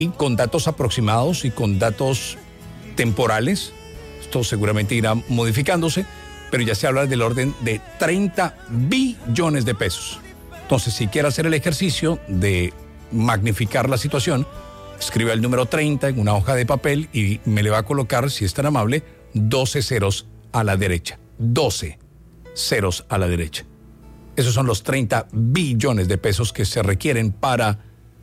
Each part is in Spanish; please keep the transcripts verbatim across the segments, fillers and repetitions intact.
y con datos aproximados y con datos temporales. Esto seguramente irá modificándose, pero ya se habla del orden de treinta billones de pesos. Entonces, si quiere hacer el ejercicio de magnificar la situación, escribe el número treinta en una hoja de papel y me le va a colocar, si es tan amable, doce ceros a la derecha. doce ceros a la derecha. Esos son los treinta billones de pesos que se requieren para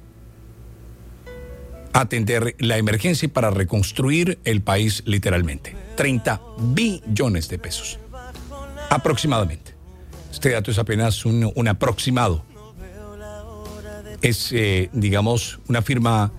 atender la emergencia y para reconstruir el país literalmente. treinta billones de pesos. Aproximadamente. Este dato es apenas un, un aproximado. Es, eh, digamos, una firma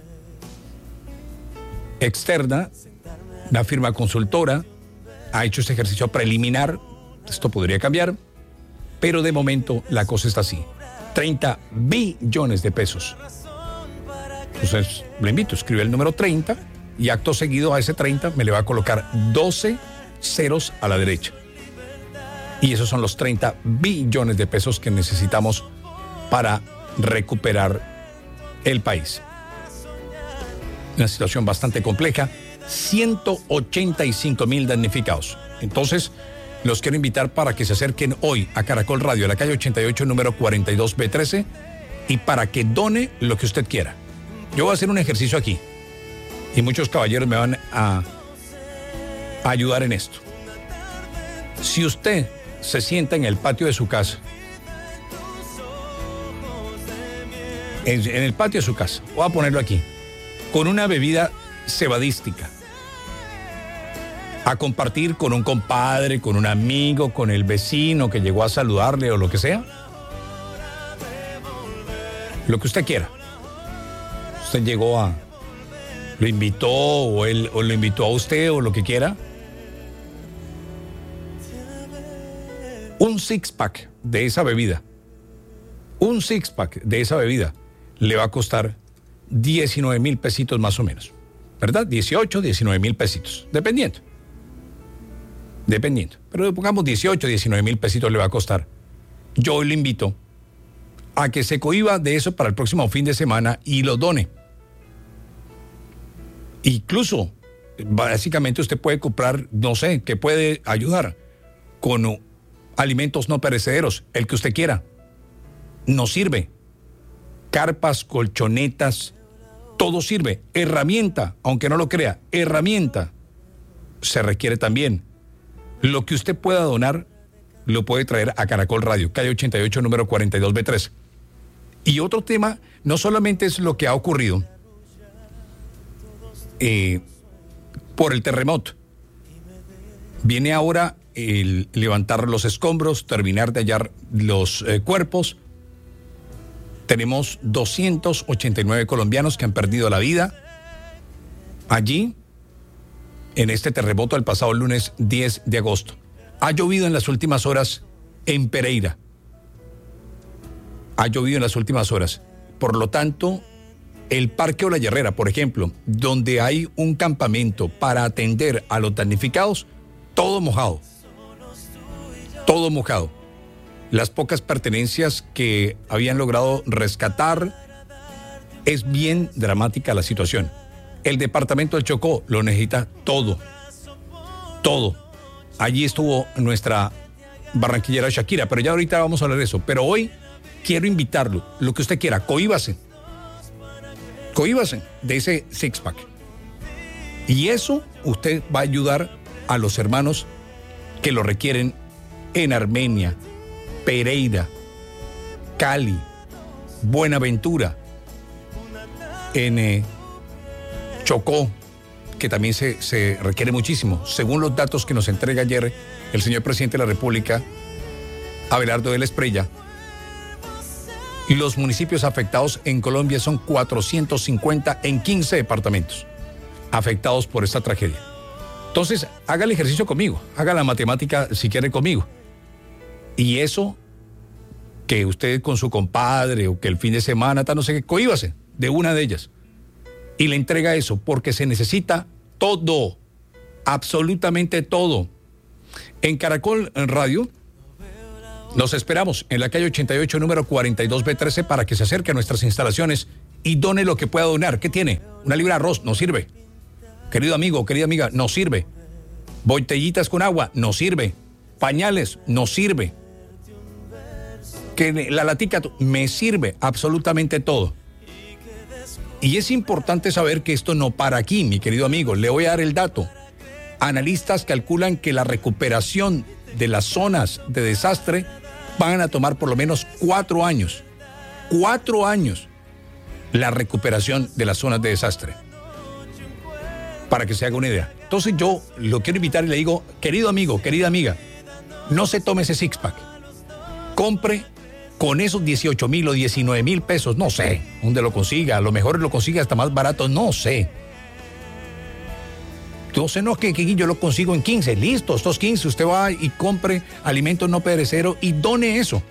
externa, una firma consultora, ha hecho este ejercicio preliminar. Esto podría cambiar, pero de momento la cosa está así. treinta billones de pesos. Entonces, le invito, escribe el número treinta y acto seguido a ese treinta me le va a colocar doce ceros a la derecha. Y esos son los treinta billones de pesos que necesitamos para recuperar el país. Una situación bastante compleja, ciento ochenta y cinco mil damnificados. Entonces, los quiero invitar para que se acerquen hoy a Caracol Radio, a la calle ochenta y ocho, número cuarenta y dos B trece, y para que done lo que usted quiera. Yo voy a hacer un ejercicio aquí, y muchos caballeros me van a, a ayudar en esto. Si usted se sienta en el patio de su casa, en, en el patio de su casa, voy a ponerlo aquí, con una bebida cebadística, a compartir con un compadre, con un amigo, con el vecino que llegó a saludarle o lo que sea, lo que usted quiera. Usted llegó a, lo invitó o él o lo invitó a usted o lo que quiera. Un six pack de esa bebida, un six pack de esa bebida le va a costar diecinueve mil pesitos más o menos, ¿verdad? dieciocho, diecinueve mil pesitos, dependiendo. Dependiendo. Pero pongamos dieciocho, diecinueve mil pesitos le va a costar. Yo hoy le invito a que se cohíba de eso para el próximo fin de semana y lo done. Incluso, básicamente usted puede comprar, no sé, que puede ayudar con alimentos no perecederos, el que usted quiera. Nos sirve. Carpas, colchonetas, todo sirve. Herramienta, aunque no lo crea, herramienta se requiere también. Lo que usted pueda donar, lo puede traer a Caracol Radio, calle ochenta y ocho, número cuarenta y dos B tres. Y otro tema, no solamente es lo que ha ocurrido eh, por el terremoto. Viene ahora el levantar los escombros, terminar de hallar los eh, cuerpos. Tenemos doscientos ochenta y nueve colombianos que han perdido la vida allí, en este terremoto el pasado lunes diez de agosto. Ha llovido en las últimas horas en Pereira. Ha llovido en las últimas horas. Por lo tanto, el Parque Olayerrera, por ejemplo, donde hay un campamento para atender a los damnificados, todo mojado. Todo mojado. Las pocas pertenencias que habían logrado rescatar, es bien dramática la situación. El departamento del Chocó lo necesita todo, todo. Allí estuvo nuestra barranquillera Shakira, pero ya ahorita vamos a hablar de eso. Pero hoy quiero invitarlo, lo que usted quiera, cohíbase, cohíbase de ese six pack. Y eso usted va a ayudar a los hermanos que lo requieren en Armenia, Pereira, Cali, Buenaventura, en eh, Chocó, que también se, se requiere muchísimo. Según los datos que nos entrega ayer el señor presidente de la República, Abelardo de la Espriella, los municipios afectados en Colombia son cuatrocientos cincuenta en quince departamentos afectados por esta tragedia. Entonces, haga el ejercicio conmigo, haga la matemática si quiere conmigo. Y eso, que usted con su compadre o que el fin de semana, no sé qué, cohíbase de una de ellas. Y le entrega eso, porque se necesita todo, absolutamente todo. En Caracol Radio, los esperamos en la calle ochenta y ocho, número cuarenta y dos B trece, para que se acerque a nuestras instalaciones y done lo que pueda donar. ¿Qué tiene? Una libra de arroz, no sirve. Querido amigo, querida amiga, no sirve. Botellitas con agua, no sirve. Pañales, no sirve. Que la latica, me sirve absolutamente todo. Y es importante saber que esto no para aquí, mi querido amigo. Le voy a dar el dato. Analistas calculan que la recuperación de las zonas de desastre van a tomar por lo menos cuatro años. Cuatro años la recuperación de las zonas de desastre. Para que se haga una idea. Entonces yo lo quiero invitar y le digo, querido amigo, querida amiga, no se tome ese six-pack. Compre con esos dieciocho mil o diecinueve mil pesos, no sé, dónde lo consiga, a lo mejor lo consiga hasta más barato, no sé. Entonces no, que, que yo lo consigo en quince, listo, estos quince, usted va y compre alimentos no perecederos y done eso.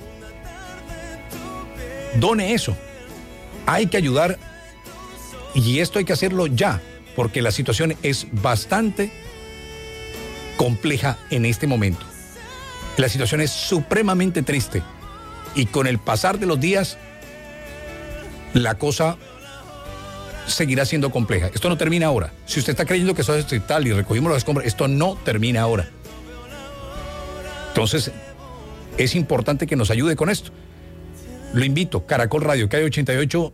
Done eso. Hay que ayudar y esto hay que hacerlo ya, porque la situación es bastante compleja en este momento. La situación es supremamente triste. Y con el pasar de los días, la cosa seguirá siendo compleja. Esto no termina ahora. Si usted está creyendo que eso es tal y recogimos los escombros, esto no termina ahora. Entonces, es importante que nos ayude con esto. Lo invito, Caracol Radio, calle ochenta y ocho,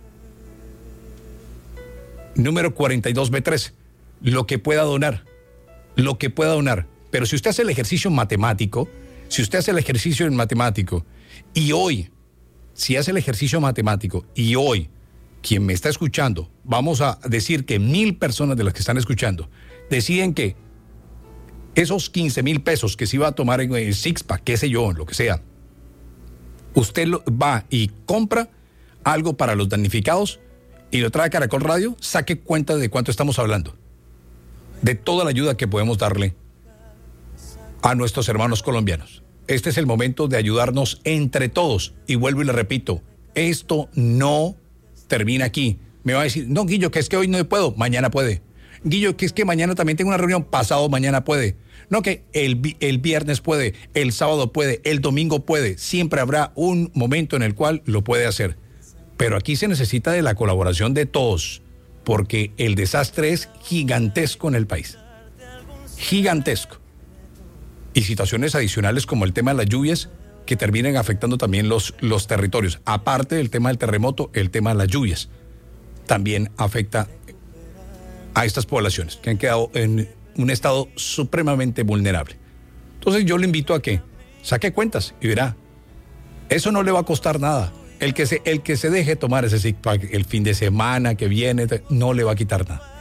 número cuarenta y dos B trece. Lo que pueda donar, lo que pueda donar. Pero si usted hace el ejercicio matemático, si usted hace el ejercicio en matemático, y hoy, si hace el ejercicio matemático, y hoy, quien me está escuchando, vamos a decir que mil personas de las que están escuchando, deciden que esos quince mil pesos que se iba a tomar en el six-pack, qué sé yo, lo que sea, usted lo, va y compra algo para los damnificados y lo trae a Caracol Radio, saque cuenta de cuánto estamos hablando, de toda la ayuda que podemos darle a nuestros hermanos colombianos. Este es el momento de ayudarnos entre todos. Y vuelvo y le repito, esto no termina aquí. Me va a decir, no, Guillo, que es que hoy no puedo, mañana puede. Guillo, que es que mañana también tengo una reunión, pasado mañana puede. No, que el, el viernes puede, el sábado puede, el domingo puede. Siempre habrá un momento en el cual lo puede hacer. Pero aquí se necesita de la colaboración de todos, porque el desastre es gigantesco en el país. Gigantesco. Y situaciones adicionales como el tema de las lluvias que terminen afectando también los, los territorios. Aparte del tema del terremoto, el tema de las lluvias también afecta a estas poblaciones que han quedado en un estado supremamente vulnerable. Entonces yo le invito a que saque cuentas y verá, eso no le va a costar nada. El que se, el que se deje tomar ese six-pack el fin de semana que viene, no le va a quitar nada.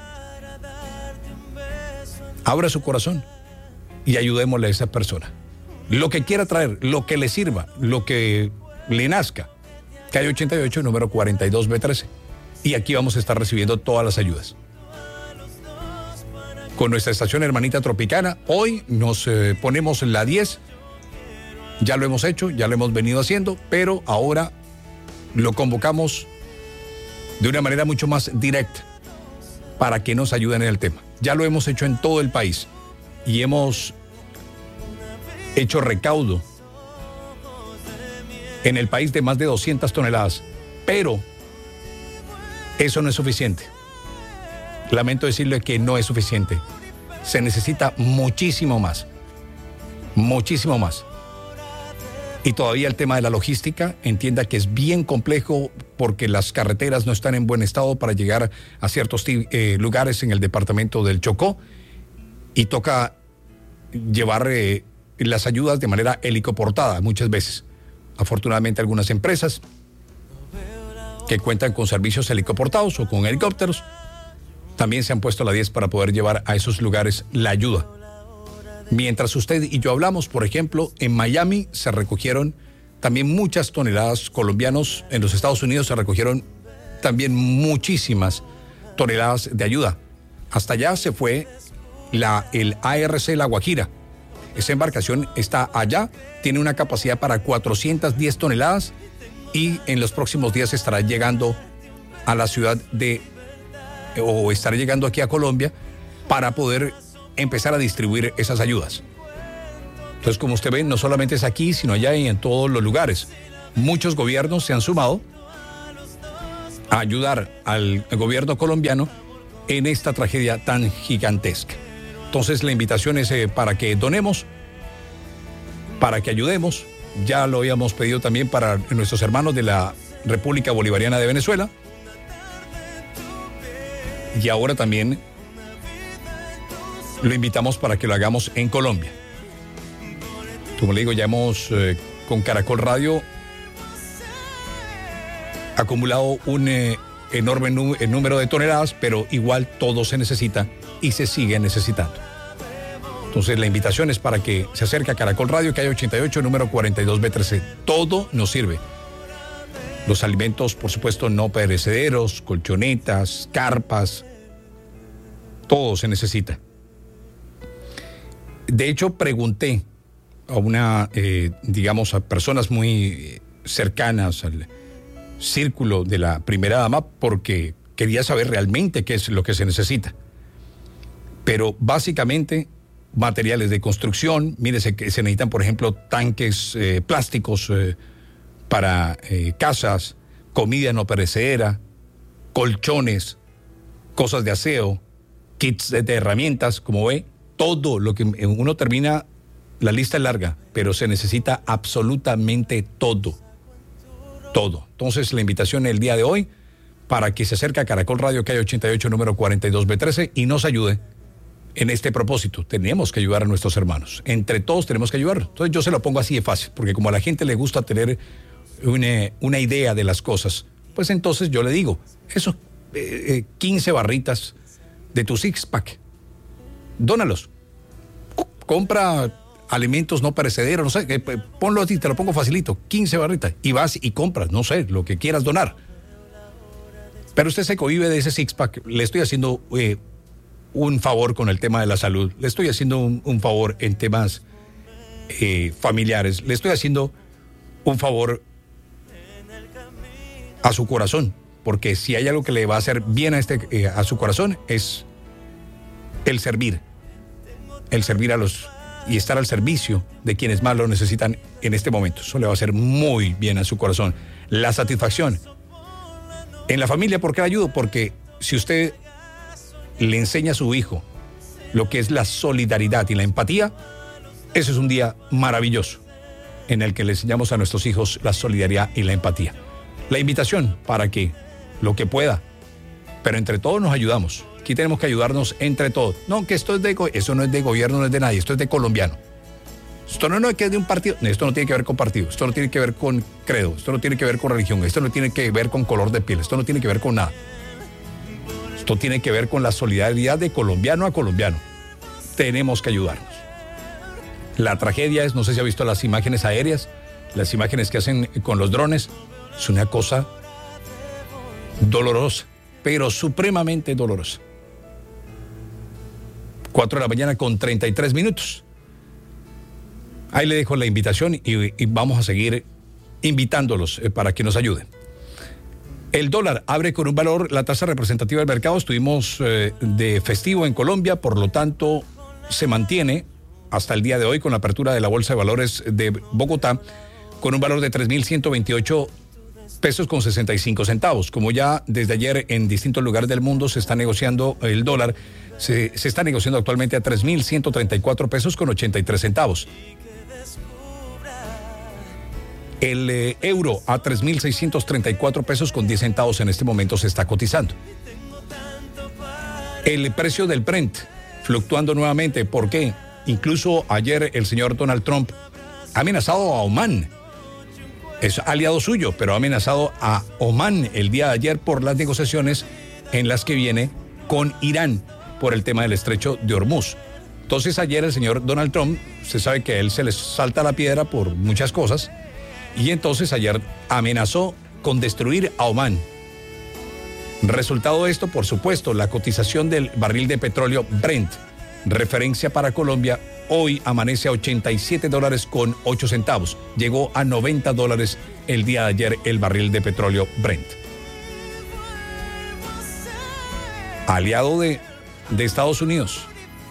Abra su corazón y ayudémosle a esa persona. Lo que quiera traer, lo que le sirva, lo que le nazca. Calle ochenta y ocho, número cuarenta y dos B trece. Y aquí vamos a estar recibiendo todas las ayudas. Con nuestra estación hermanita Tropicana, hoy nos eh, ponemos en la diez. Ya lo hemos hecho, ya lo hemos venido haciendo, pero ahora lo convocamos de una manera mucho más directa para que nos ayuden en el tema. Ya lo hemos hecho en todo el país y hemos hecho recaudo en el país de más de doscientas toneladas, pero eso no es suficiente. Lamento decirle que no es suficiente. Se necesita muchísimo más, muchísimo más. Y todavía el tema de la logística, entienda que es bien complejo porque las carreteras no están en buen estado para llegar a ciertos eh, lugares en el departamento del Chocó y toca llevar eh, las ayudas de manera helicoportada muchas veces. Afortunadamente algunas empresas que cuentan con servicios helicoportados o con helicópteros también se han puesto a la diez para poder llevar a esos lugares la ayuda. Mientras usted y yo hablamos, por ejemplo, en Miami se recogieron también muchas toneladas colombianos, en los Estados Unidos se recogieron también muchísimas toneladas de ayuda. Hasta allá se fue la, el A R C La Guajira. Esa embarcación está allá, tiene una capacidad para cuatrocientas diez toneladas y en los próximos días estará llegando a la ciudad de, o estará llegando aquí a Colombia para poder empezar a distribuir esas ayudas. Entonces, como usted ve, no solamente es aquí, sino allá y en todos los lugares. Muchos gobiernos se han sumado a ayudar al gobierno colombiano en esta tragedia tan gigantesca. Entonces la invitación es eh, para que donemos, para que ayudemos. Ya lo habíamos pedido también para nuestros hermanos de la República Bolivariana de Venezuela. Y ahora también lo invitamos para que lo hagamos en Colombia. Como le digo, ya hemos eh, con Caracol Radio acumulado un eh, enorme nu- número de toneladas, pero igual todo se necesita y se sigue necesitando. Entonces la invitación es para que se acerque a Caracol Radio, calle ochenta y ocho, número cuarenta y dos B trece. Todo nos sirve. Los alimentos, por supuesto, no perecederos, colchonetas, carpas, todo se necesita. De hecho, pregunté a una, eh, digamos, a personas muy cercanas al círculo de la primera dama porque quería saber realmente qué es lo que se necesita. Pero básicamente materiales de construcción, mírese que se necesitan, por ejemplo, tanques eh, plásticos eh, para eh, casas, comida no perecedera, colchones, cosas de aseo, kits de, de herramientas, como ve, todo lo que uno termina, la lista es larga, pero se necesita absolutamente todo, todo. Entonces la invitación el día de hoy para que se acerque a Caracol Radio, calle ochenta y ocho, número cuarenta y dos B trece y nos ayude en este propósito. Tenemos que ayudar a nuestros hermanos. Entre todos tenemos que ayudar. Entonces yo se lo pongo así de fácil, porque como a la gente le gusta tener una, una idea de las cosas, pues entonces yo le digo, esos eh, eh, quince barritas de tu six-pack, dónalos. Compra alimentos no perecederos, no sé, eh, ponlo así, te lo pongo facilito, quince barritas, y vas y compras, no sé, lo que quieras donar. Pero usted se cohíbe de ese six-pack, le estoy haciendo eh, un favor con el tema de la salud, le estoy haciendo un, un favor en temas eh, familiares, le estoy haciendo un favor a su corazón, porque si hay algo que le va a hacer bien a, este, eh, a su corazón es el servir, el servir a los y estar al servicio de quienes más lo necesitan en este momento. Eso le va a hacer muy bien a su corazón. La satisfacción en la familia, ¿por qué la ayudo? Porque si usted le enseña a su hijo lo que es la solidaridad y la empatía, ese es un día maravilloso en el que le enseñamos a nuestros hijos la solidaridad y la empatía. La invitación para que lo que pueda, pero entre todos nos ayudamos. Aquí tenemos que ayudarnos entre todos. No, que esto es de, eso no es de gobierno, no es de nadie, esto es de colombiano. Esto no, no es que es de un partido, esto no tiene que ver con partido, esto no tiene que ver con credo, esto no tiene que ver con religión, esto no tiene que ver con color de piel, esto no tiene que ver con nada. Esto tiene que ver con la solidaridad de colombiano a colombiano. Tenemos que ayudarnos. La tragedia es, no sé si ha visto las imágenes aéreas, las imágenes que hacen con los drones, es una cosa dolorosa, pero supremamente dolorosa. cuatro de la mañana con treinta y tres minutos. Ahí le dejo la invitación y, y vamos a seguir invitándolos eh, para que nos ayuden. El dólar abre con un valor, la tasa representativa del mercado, estuvimos eh, de festivo en Colombia, por lo tanto se mantiene hasta el día de hoy con la apertura de la Bolsa de Valores de Bogotá con un valor de tres mil ciento veintiocho pesos con sesenta y cinco centavos. Como ya desde ayer en distintos lugares del mundo se está negociando el dólar, se, se está negociando actualmente a tres mil ciento treinta y cuatro pesos con ochenta y tres centavos. El eh, euro a tres mil seiscientos treinta y cuatro pesos con diez centavos en este momento se está cotizando. El precio del Brent fluctuando nuevamente. ¿Por qué? Incluso ayer el señor Donald Trump ha amenazado a Omán. Es aliado suyo, pero ha amenazado a Omán el día de ayer por las negociaciones en las que viene con Irán por el tema del estrecho de Hormuz. Entonces ayer el señor Donald Trump, se sabe que a él se le salta la piedra por muchas cosas, y entonces ayer amenazó con destruir a Omán. Resultado de esto, por supuesto, la cotización del barril de petróleo Brent, referencia para Colombia, hoy amanece a ochenta y siete dólares con ocho centavos. Llegó a noventa dólares el día de ayer el barril de petróleo Brent. Aliado de, de Estados Unidos.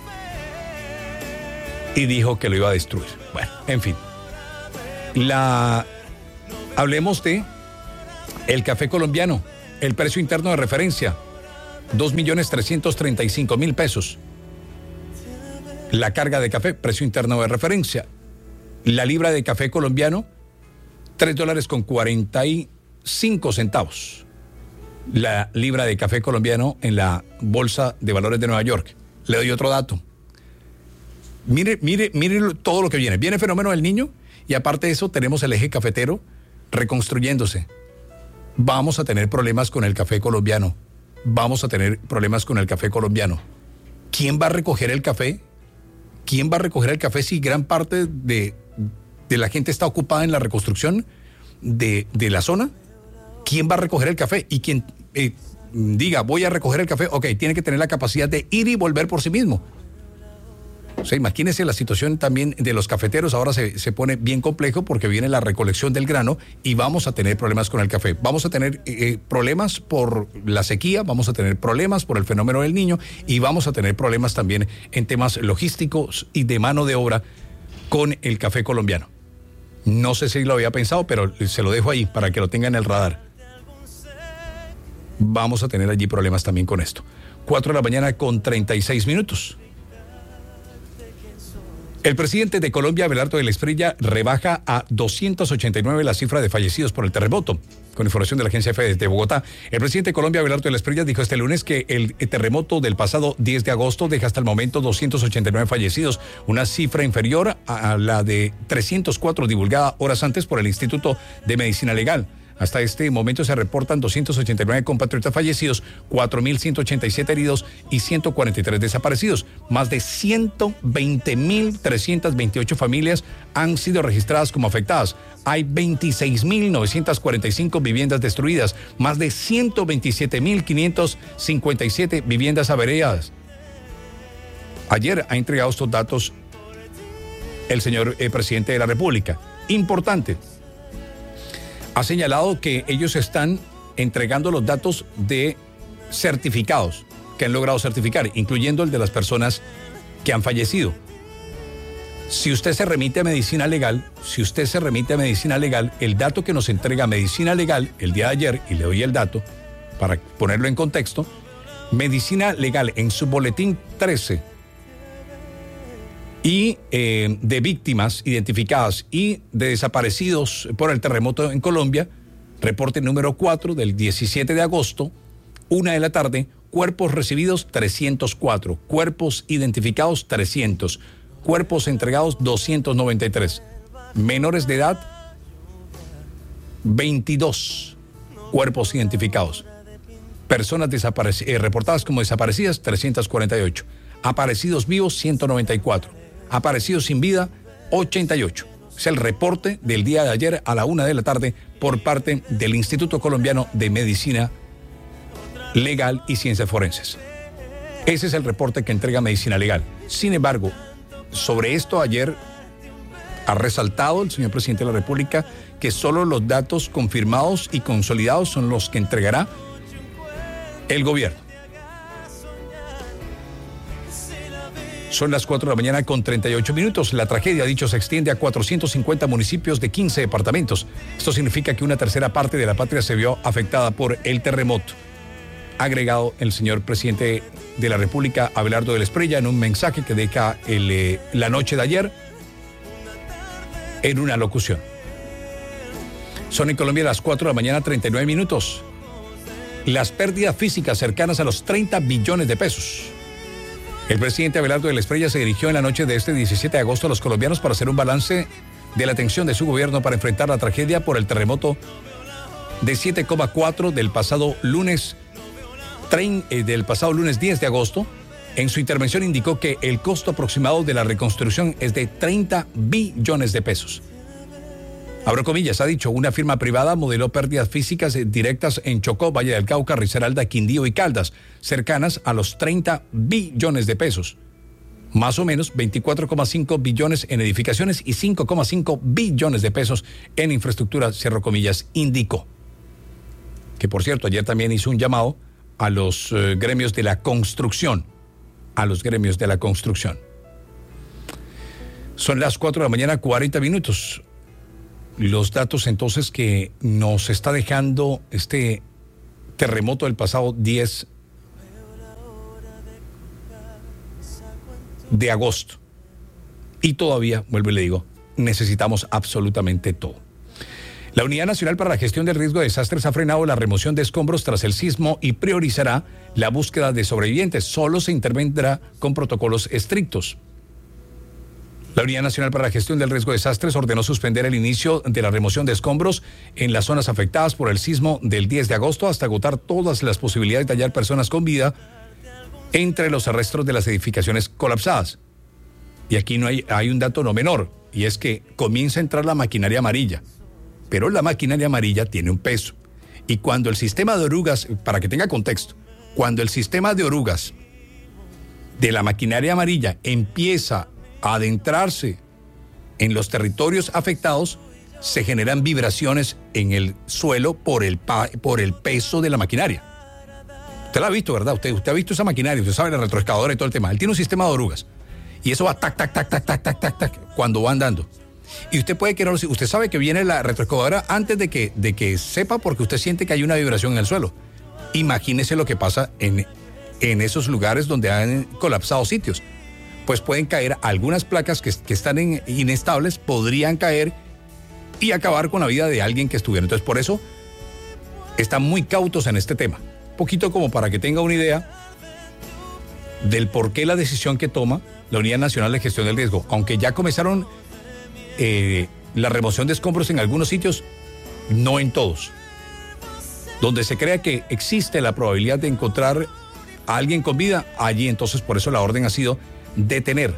Y dijo que lo iba a destruir. Bueno, en fin. La, hablemos de el café colombiano. El precio interno de referencia, dos millones trescientos treinta y cinco mil pesos. La carga de café, precio interno de referencia. La libra de café colombiano, tres dólares con cuarenta y cinco centavos. La libra de café colombiano en la Bolsa de Valores de Nueva York. Le doy otro dato. Mire, mire, mire todo lo que viene. Viene el fenómeno del Niño y aparte de eso tenemos el eje cafetero reconstruyéndose. Vamos a tener problemas con el café colombiano. Vamos a tener problemas con el café colombiano. ¿Quién va a recoger el café? ¿Quién va a recoger el café si gran parte de, de la gente está ocupada en la reconstrucción de, de la zona? ¿Quién va a recoger el café? Y quien eh, diga, voy a recoger el café, ok, tiene que tener la capacidad de ir y volver por sí mismo. O sea, imagínense la situación también de los cafeteros, ahora se, se pone bien complejo porque viene la recolección del grano y vamos a tener problemas con el café. Vamos a tener eh, problemas por la sequía, vamos a tener problemas por el fenómeno del Niño y vamos a tener problemas también en temas logísticos y de mano de obra con el café colombiano. No sé si lo había pensado, pero se lo dejo ahí para que lo tengan en el radar. Vamos a tener allí problemas también con esto. cuatro de la mañana con treinta y seis minutos. El presidente de Colombia, Abelardo de la Espriella, rebaja a doscientos ochenta y nueve la cifra de fallecidos por el terremoto. Con información de la agencia F de Bogotá, el presidente de Colombia, Abelardo de la Espriella, dijo este lunes que el terremoto del pasado diez de agosto deja hasta el momento doscientos ochenta y nueve fallecidos, una cifra inferior a la de trescientos cuatro divulgada horas antes por el Instituto de Medicina Legal. Hasta este momento se reportan doscientos ochenta y nueve compatriotas fallecidos, cuatro mil ciento ochenta y siete heridos y ciento cuarenta y tres desaparecidos. Más de ciento veinte mil trescientas veintiocho familias han sido registradas como afectadas. Hay veintiséis mil novecientas cuarenta y cinco viviendas destruidas, más de ciento veintisiete mil quinientas cincuenta y siete viviendas averiadas. Ayer ha entregado estos datos el señor eh, presidente de la República. Importante. Ha señalado que ellos están entregando los datos de certificados que han logrado certificar, incluyendo el de las personas que han fallecido. Si usted se remite a Medicina Legal, si usted se remite a Medicina Legal, el dato que nos entrega Medicina Legal el día de ayer, y le doy el dato para ponerlo en contexto, Medicina Legal en su boletín trece y eh, de víctimas identificadas y de desaparecidos por el terremoto en Colombia, reporte número cuatro del diecisiete de agosto, una de la tarde, cuerpos recibidos trescientos cuatro, cuerpos identificados trescientos, cuerpos entregados doscientos noventa y tres, menores de edad veintidós cuerpos identificados, personas desapareci- eh, reportadas como desaparecidas trescientos cuarenta y ocho, aparecidos vivos ciento noventa y cuatro, aparecidos sin vida ochenta y ocho. Es el reporte del día de ayer a la una de la tarde por parte del Instituto Colombiano de Medicina Legal y Ciencias Forenses. Ese es el reporte que entrega Medicina Legal. Sin embargo, sobre esto ayer ha resaltado el señor presidente de la República que solo los datos confirmados y consolidados son los que entregará el gobierno. Son las cuatro de la mañana con treinta y ocho minutos. La tragedia, dicho, se extiende a cuatrocientos cincuenta municipios de quince departamentos. Esto significa que una tercera parte de la patria se vio afectada por el terremoto. Ha agregado el señor presidente de la República, Abelardo de la Espriella, en un mensaje que deja el, eh, la noche de ayer en una locución. Son en Colombia las cuatro de la mañana, treinta y nueve minutos. Las pérdidas físicas cercanas a los treinta billones de pesos. El presidente Abelardo de la Espriella se dirigió en la noche de este diecisiete de agosto a los colombianos para hacer un balance de la atención de su gobierno para enfrentar la tragedia por el terremoto de siete coma cuatro del pasado lunes, tren, eh, del pasado lunes diez de agosto. En su intervención indicó que el costo aproximado de la reconstrucción es de treinta billones de pesos. Abro comillas, ha dicho, una firma privada modeló pérdidas físicas directas en Chocó, Valle del Cauca, Risaralda, Quindío y Caldas, cercanas a los treinta billones de pesos. Más o menos veinticuatro coma cinco billones en edificaciones y cinco coma cinco billones de pesos en infraestructura, cierro comillas, indicó. Que por cierto, ayer también hizo un llamado a los eh, gremios de la construcción, a los gremios de la construcción. Son las cuatro de la mañana, cuarenta minutos. Los datos entonces que nos está dejando este terremoto del pasado diez de agosto. Y todavía, vuelvo y le digo, necesitamos absolutamente todo. La Unidad Nacional para la Gestión del Riesgo de Desastres ha frenado la remoción de escombros tras el sismo y priorizará la búsqueda de sobrevivientes. Solo se intervendrá con protocolos estrictos. La Unidad Nacional para la Gestión del Riesgo de Desastres ordenó suspender el inicio de la remoción de escombros en las zonas afectadas por el sismo del diez de agosto hasta agotar todas las posibilidades de hallar personas con vida entre los restos de las edificaciones colapsadas. Y aquí no hay, hay un dato no menor, y es que comienza a entrar la maquinaria amarilla. Pero la maquinaria amarilla tiene un peso. Y cuando el sistema de orugas, para que tenga contexto, cuando el sistema de orugas de la maquinaria amarilla empieza a adentrarse en los territorios afectados, se generan vibraciones en el suelo por el, por el peso de la maquinaria. Usted la ha visto, ¿verdad? Usted, usted ha visto esa maquinaria, usted sabe la retroexcavadora y todo el tema. Él tiene un sistema de orugas. Y eso va tac, tac, tac, tac, tac, tac, tac, tac, cuando va andando. Y usted puede que no, usted sabe que viene la retroexcavadora antes de que, de que sepa, porque usted siente que hay una vibración en el suelo. Imagínese lo que pasa en, en esos lugares donde han colapsado sitios. Pues pueden caer algunas placas que, que están en, inestables, podrían caer y acabar con la vida de alguien que estuviera. Entonces, por eso están muy cautos en este tema. Un poquito como para que tenga una idea del por qué la decisión que toma la Unidad Nacional de Gestión del Riesgo, aunque ya comenzaron eh, la remoción de escombros en algunos sitios, no en todos. Donde se crea que existe la probabilidad de encontrar a alguien con vida, allí entonces por eso la orden ha sido detener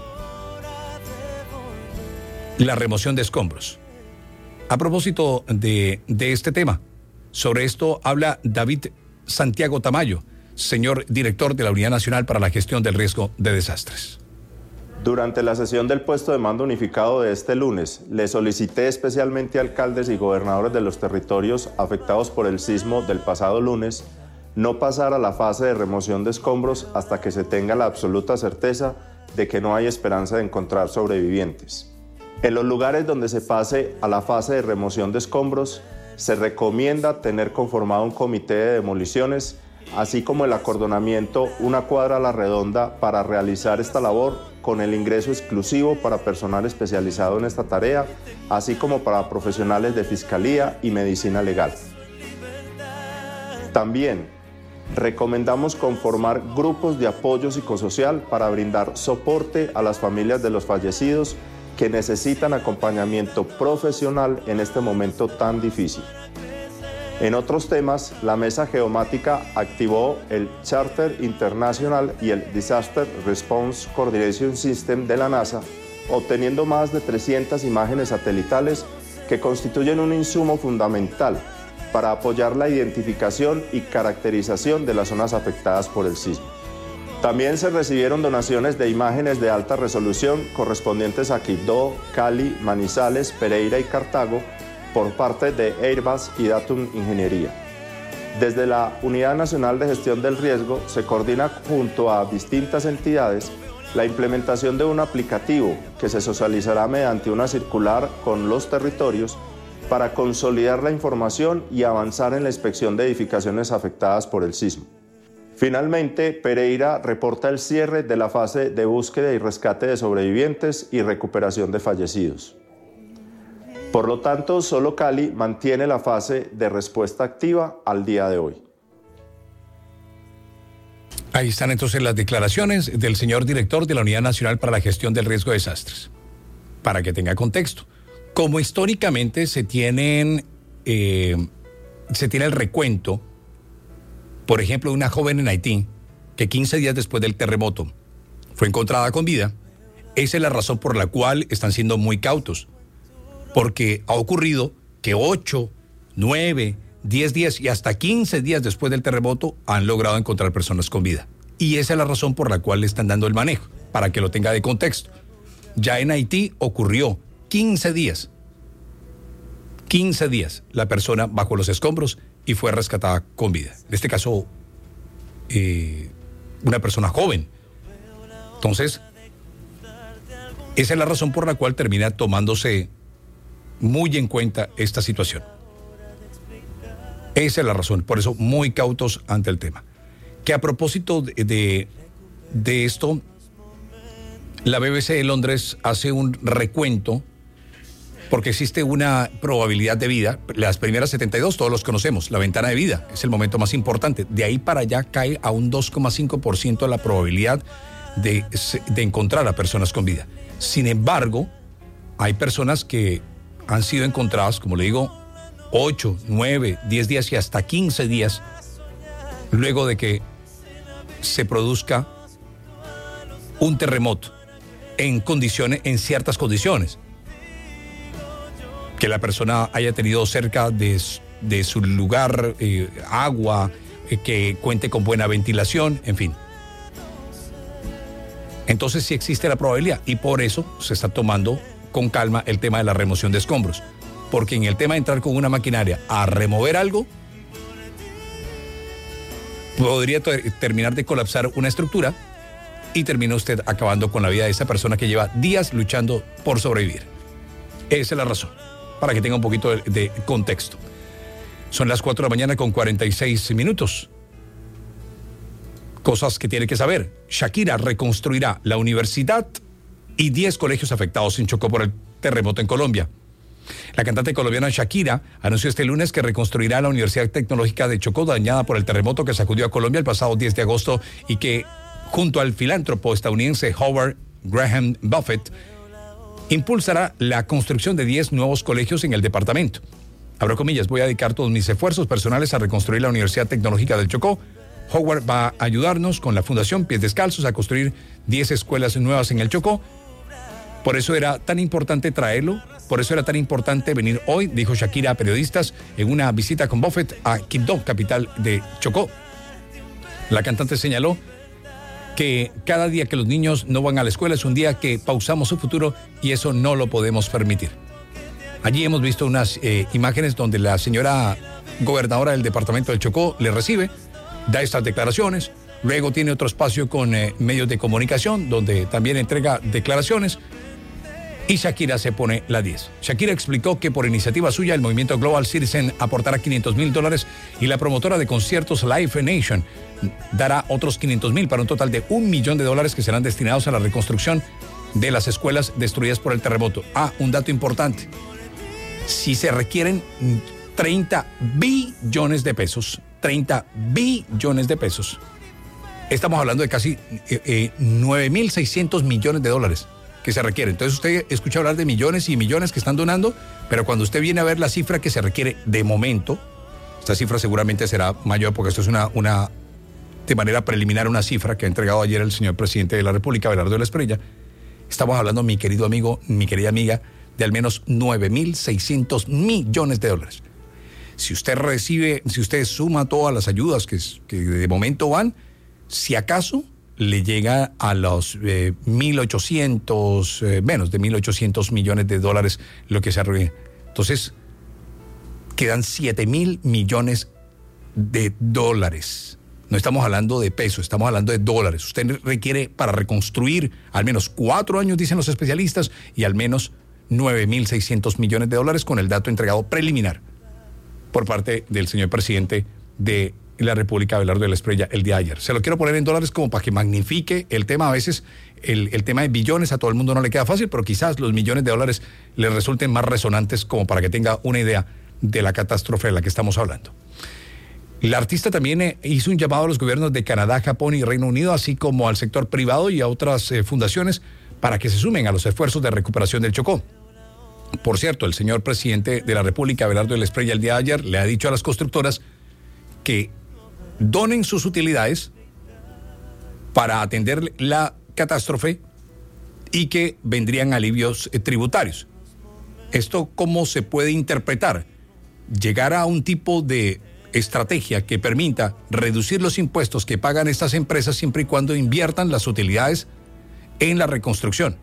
la remoción de escombros. A propósito de, de este tema, sobre esto habla David Santiago Tamayo, señor director de la Unidad Nacional para la Gestión del Riesgo de Desastres. Durante la sesión del puesto de mando unificado de este lunes, le solicité especialmente a alcaldes y gobernadores de los territorios afectados por el sismo del pasado lunes no pasar a la fase de remoción de escombros hasta que se tenga la absoluta certeza de que no hay esperanza de encontrar sobrevivientes. En los lugares donde se pase a la fase de remoción de escombros, se recomienda tener conformado un comité de demoliciones, así como el acordonamiento una cuadra a la redonda para realizar esta labor, con el ingreso exclusivo para personal especializado en esta tarea, así como para profesionales de fiscalía y medicina legal. También recomendamos conformar grupos de apoyo psicosocial para brindar soporte a las familias de los fallecidos que necesitan acompañamiento profesional en este momento tan difícil. En otros temas, la Mesa Geomática activó el Charter Internacional y el Disaster Response Coordination System de la NASA, obteniendo más de trescientas imágenes satelitales que constituyen un insumo fundamental para apoyar la identificación y caracterización de las zonas afectadas por el sismo. También se recibieron donaciones de imágenes de alta resolución correspondientes a Quibdó, Cali, Manizales, Pereira y Cartago por parte de Airbus y Datum Ingeniería. Desde la Unidad Nacional de Gestión del Riesgo se coordina junto a distintas entidades la implementación de un aplicativo que se socializará mediante una circular con los territorios para consolidar la información y avanzar en la inspección de edificaciones afectadas por el sismo. Finalmente, Pereira reporta el cierre de la fase de búsqueda y rescate de sobrevivientes y recuperación de fallecidos. Por lo tanto, solo Cali mantiene la fase de respuesta activa al día de hoy. Ahí están entonces las declaraciones del señor director de la Unidad Nacional para la Gestión del Riesgo de Desastres. Para que tenga contexto. Como históricamente se tienen, eh, se tiene el recuento, por ejemplo, de una joven en Haití que quince días después del terremoto fue encontrada con vida, esa es la razón por la cual están siendo muy cautos. Porque ha ocurrido que ocho, nueve, diez días y hasta quince días después del terremoto han logrado encontrar personas con vida. Y esa es la razón por la cual le están dando el manejo, para que lo tenga de contexto. Ya en Haití ocurrió quince días. quince días la persona bajo los escombros y fue rescatada con vida. En este caso, eh, una persona joven. Entonces, esa es la razón por la cual termina tomándose muy en cuenta esta situación. Esa es la razón, por eso muy cautos ante el tema. Que a propósito de, de, de esto, la B B C de Londres hace un recuento porque existe una probabilidad de vida. Las primeras setenta y dos, todos los conocemos, la ventana de vida, es el momento más importante. De ahí para allá cae a un dos coma cinco por ciento la probabilidad de, de encontrar a personas con vida. Sin embargo, hay personas que han sido encontradas, como le digo, ocho, nueve, diez días y hasta quince días luego de que se produzca un terremoto en condiciones, en ciertas condiciones. Que la persona haya tenido cerca de, de su lugar eh, agua, eh, que cuente con buena ventilación, en fin. Entonces sí existe la probabilidad y por eso se está tomando con calma el tema de la remoción de escombros. Porque en el tema de entrar con una maquinaria a remover algo, podría t- terminar de colapsar una estructura y termina usted acabando con la vida de esa persona que lleva días luchando por sobrevivir. Esa es la razón, para que tenga un poquito de, de contexto. Son las cuatro de la mañana con cuarenta y seis minutos. Cosas que tiene que saber. Shakira reconstruirá la universidad y diez colegios afectados en Chocó por el terremoto en Colombia. La cantante colombiana Shakira anunció este lunes que reconstruirá la Universidad Tecnológica de Chocó, dañada por el terremoto que sacudió a Colombia el pasado diez de agosto y que, junto al filántropo estadounidense Howard Graham Buffett, impulsará la construcción de diez nuevos colegios en el departamento. Abro comillas, voy a dedicar todos mis esfuerzos personales a reconstruir la Universidad Tecnológica del Chocó. Howard va a ayudarnos con la Fundación Pies Descalzos a construir diez escuelas nuevas en el Chocó. Por eso era tan importante traerlo, por eso era tan importante venir hoy, dijo Shakira a periodistas en una visita con Buffett a Quibdó, capital de Chocó. La cantante señaló que cada día que los niños no van a la escuela es un día que pausamos su futuro y eso no lo podemos permitir. Allí hemos visto unas eh, imágenes donde la señora gobernadora del departamento del Chocó le recibe, da estas declaraciones, luego tiene otro espacio con eh, medios de comunicación donde también entrega declaraciones y Shakira se pone la diez. Shakira explicó que por iniciativa suya el movimiento Global Citizen aportará quinientos mil dólares y la promotora de conciertos Live Nation dará otros quinientos mil para un total de un millón de dólares que serán destinados a la reconstrucción de las escuelas destruidas por el terremoto. Ah, un dato importante. Si se requieren treinta billones de pesos, treinta billones de pesos, estamos hablando de casi eh, eh, nueve mil seiscientos millones de dólares que se requiere. Entonces usted escucha hablar de millones y millones que están donando, pero cuando usted viene a ver la cifra que se requiere de momento, esta cifra seguramente será mayor porque esto es una, una de manera preliminar una cifra que ha entregado ayer el señor presidente de la República, Abelardo de la Espriella. Estamos hablando, mi querido amigo, mi querida amiga, de al menos nueve mil seiscientos millones de dólares. Si usted recibe, si usted suma todas las ayudas que, que de momento van, si acaso le llega a los eh, mil ochocientos, eh, menos de mil ochocientos millones de dólares lo que se arruina. Entonces, quedan siete mil millones de dólares. No estamos hablando de pesos, estamos hablando de dólares. Usted requiere para reconstruir al menos cuatro años, dicen los especialistas, y al menos nueve mil seiscientos millones de dólares con el dato entregado preliminar por parte del señor presidente de la República, Abelardo de la Espriella, el día de ayer. Se lo quiero poner en dólares como para que magnifique el tema. A veces el, el tema de billones a todo el mundo no le queda fácil, pero quizás los millones de dólares le resulten más resonantes como para que tenga una idea de la catástrofe de la que estamos hablando. La artista también hizo un llamado a los gobiernos de Canadá, Japón y Reino Unido, así como al sector privado y a otras eh, fundaciones para que se sumen a los esfuerzos de recuperación del Chocó. Por cierto, el señor presidente de la República, Abelardo de la Espriella, el día de ayer le ha dicho a las constructoras que donen sus utilidades para atender la catástrofe y que vendrían alivios eh, tributarios. ¿Esto cómo se puede interpretar? Llegar a un tipo de estrategia que permita reducir los impuestos que pagan estas empresas siempre y cuando inviertan las utilidades en la reconstrucción.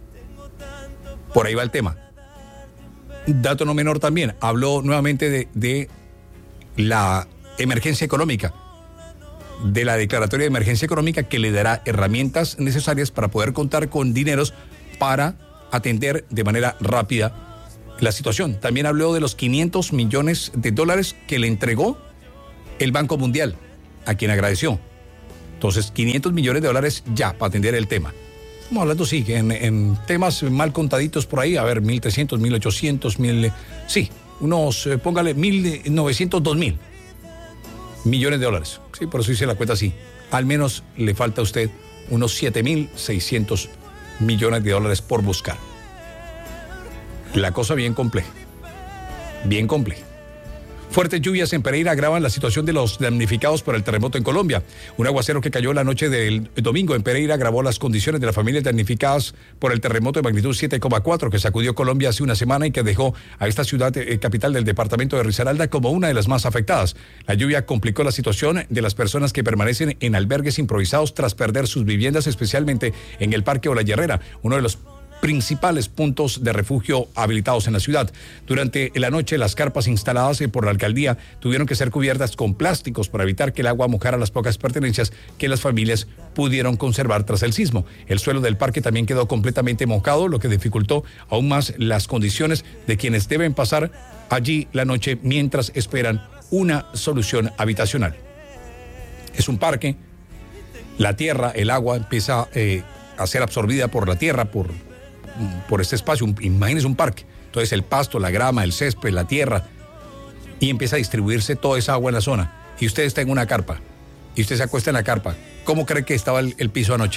Por ahí va el tema. Dato no menor también, habló nuevamente de, de la emergencia económica, de la declaratoria de emergencia económica que le dará herramientas necesarias para poder contar con dineros para atender de manera rápida la situación. También habló de los quinientos millones de dólares que le entregó el Banco Mundial, a quien agradeció. Entonces, quinientos millones de dólares ya para atender el tema. Estamos hablando, sí, que en, en temas mal contaditos por ahí, a ver, mil trescientos, mil ochocientos, mil, sí, unos, eh, póngale, mil novecientos, dos mil millones de dólares. Sí, por eso hice la cuenta así. Al menos le falta a usted unos siete mil seiscientos millones de dólares por buscar. La cosa bien compleja. Bien compleja. Fuertes lluvias en Pereira agravan la situación de los damnificados por el terremoto en Colombia. Un aguacero que cayó la noche del domingo en Pereira agravó las condiciones de las familias damnificadas por el terremoto de magnitud siete coma cuatro que sacudió Colombia hace una semana y que dejó a esta ciudad eh, capital del departamento de Risaralda como una de las más afectadas. La lluvia complicó la situación de las personas que permanecen en albergues improvisados tras perder sus viviendas, especialmente en el Parque Olayerrera, uno de los principales puntos de refugio habilitados en la ciudad. Durante la noche, las carpas instaladas por la alcaldía tuvieron que ser cubiertas con plásticos para evitar que el agua mojara las pocas pertenencias que las familias pudieron conservar tras el sismo. El suelo del parque también quedó completamente mojado, lo que dificultó aún más las condiciones de quienes deben pasar allí la noche mientras esperan una solución habitacional. Es un parque, la tierra, el agua empieza eh, a ser absorbida por la tierra, por por este espacio. Imagínense un parque, entonces el pasto, la grama, el césped, la tierra, y empieza a distribuirse toda esa agua en la zona, y usted está en una carpa y usted se acuesta en la carpa. ¿Cómo cree que estaba el, el piso anoche?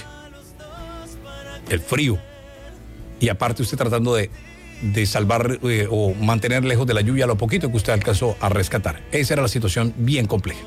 El frío, y aparte usted tratando de, de salvar eh, o mantener lejos de la lluvia lo poquito que usted alcanzó a rescatar. Esa era la situación bien compleja.